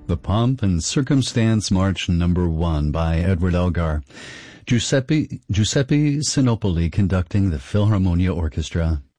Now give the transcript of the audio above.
The Pomp and Circumstance March Number 1 by Edward Elgar. Giuseppe Sinopoli conducting the Philharmonia Orchestra.